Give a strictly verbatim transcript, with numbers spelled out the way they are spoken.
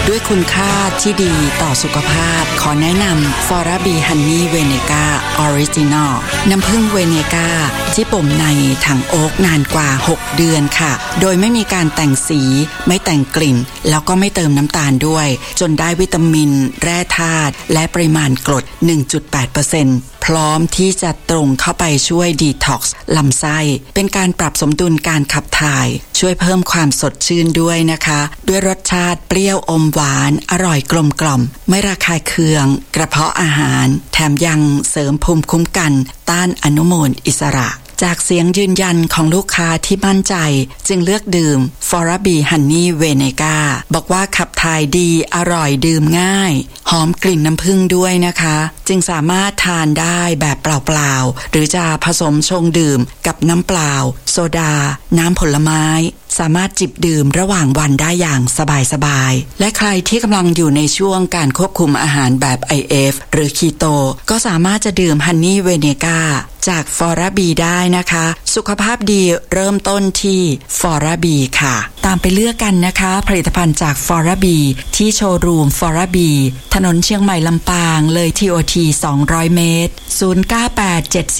ด้วยคุณค่าที่ดีต่อสุขภาพขอแนะนำ Forabi Honey Vinegar Original น้ำผึ้งเวเนกาที่บ่มในถังโอ๊กนานกว่าหกเดือนค่ะโดยไม่มีการแต่งสีไม่แต่งกลิ่นแล้วก็ไม่เติมน้ำตาลด้วยจนได้วิตามินแร่ธาตุและปริมาณกรด หนึ่งจุดแปดเปอร์เซ็นต์ พร้อมที่จะตรงเข้าไปช่วยดีท็อกซ์ลำไส้เป็นการปรับสมดุลการขับถ่ายช่วยเพิ่มความสดชื่นด้วยนะคะด้วยรสชาติเปรี้ยวอมหวานอร่อยกลมกล่อมไม่ระคายเคืองกระเพาะอาหารแถมยังเสริมภูมิคุ้มกันต้านอนุมูลอิสระจากเสียงยืนยันของลูกค้าที่มั่นใจจึงเลือกดื่ม Forabi Honey Vinegar บอกว่าขับถ่ายดีอร่อยดื่มง่ายหอมกลิ่นน้ำผึ้งด้วยนะคะจึงสามารถทานได้แบบเปล่าๆหรือจะผสมชงดื่มกับน้ำเปล่าโซดาน้ำผลไม้สามารถจิบดื่มระหว่างวันได้อย่างสบายๆและใครที่กำลังอยู่ในช่วงการควบคุมอาหารแบบ ไอ เอฟ หรือคีโตก็สามารถจะดื่ม Honey Vinegar จาก Forabi ได้นะคะสุขภาพดีเริ่มต้นที่ Forabi ค่ะตามไปเลือกกันนะคะผลิตภัณฑ์จาก Forabi ที่โชว์รูม Forabi ถนนเชียงใหม่ลำปางเลย ที โอ ที สองร้อยเมตรศูนย์ เก้า แปด เจ็ด สี่